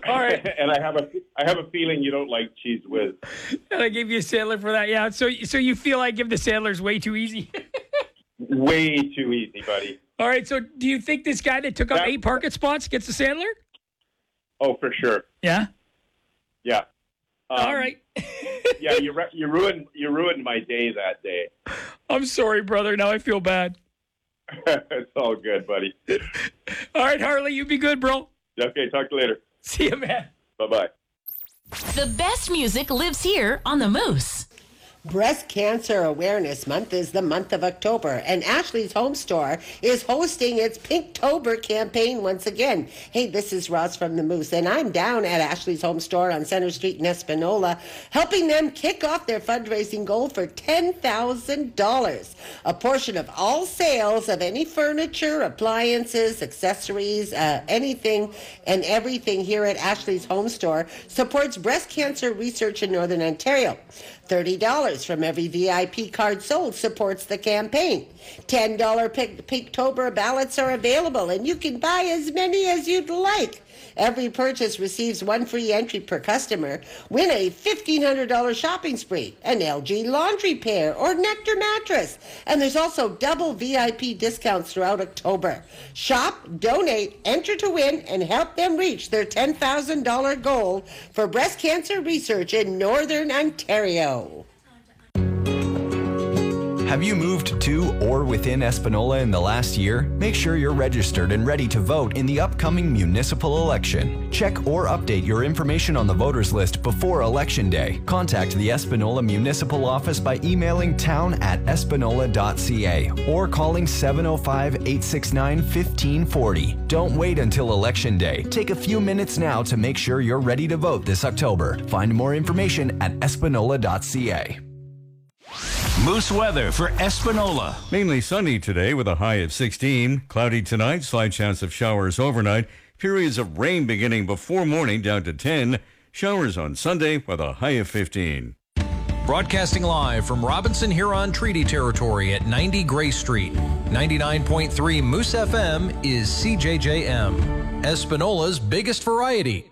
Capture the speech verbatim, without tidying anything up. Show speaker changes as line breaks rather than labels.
All right.
And I have a I have a feeling you don't like Cheese Whiz.
And I gave you a Sandler for that. Yeah. So so you feel I give the Sandlers way too easy?
Way too easy, buddy.
All right. So do you think this guy that took up
That-
eight parking spots gets the Sandler?
Oh, for sure.
Yeah.
Yeah. Um,
All right.
yeah, you ru- you ruined you ruined my day that day.
I'm sorry, brother. Now I feel bad.
It's all good, buddy.
All right, Harley, you be good, bro.
Okay, talk to you later.
See you, man.
Bye-bye.
The best music lives here on the Moose.
Breast Cancer Awareness Month is the month of October, and Ashley's Home Store is hosting its Pinktober campaign once again. Hey, this is Ross from the Moose, and I'm down at Ashley's Home Store on Center Street in Espanola, helping them kick off their fundraising goal for ten thousand dollars. A portion of all sales of any furniture, appliances, accessories, uh, anything and everything here at Ashley's Home Store supports breast cancer research in Northern Ontario. thirty dollars from every V I P card sold supports the campaign. ten dollars Pink- Pinktober ballots are available, and you can buy as many as you'd like. Every purchase receives one free entry per customer. Win a fifteen hundred dollars shopping spree, an L G laundry pair, or Nectar mattress. And there's also double V I P discounts throughout October. Shop, donate, enter to win, and help them reach their ten thousand dollars goal for breast cancer research in Northern Ontario.
Have you moved to or within Espanola in the last year? Make sure you're registered and ready to vote in the upcoming municipal election. Check or update your information on the voters list before Election Day. Contact the Espanola Municipal Office by emailing town at espanola dot c a or calling seven oh five, eight six nine, one five four oh. Don't wait until Election Day. Take a few minutes now to make sure you're ready to vote this October. Find more information at espanola dot c a.
Moose weather for Espanola.
Mainly sunny today with a high of sixteen. Cloudy tonight, slight chance of showers overnight. Periods of rain beginning before morning down to ten. Showers on Sunday with a high of fifteen.
Broadcasting live from Robinson Huron Treaty Territory at ninety Gray Street. ninety-nine point three Moose F M is C J J M, Espanola's biggest variety.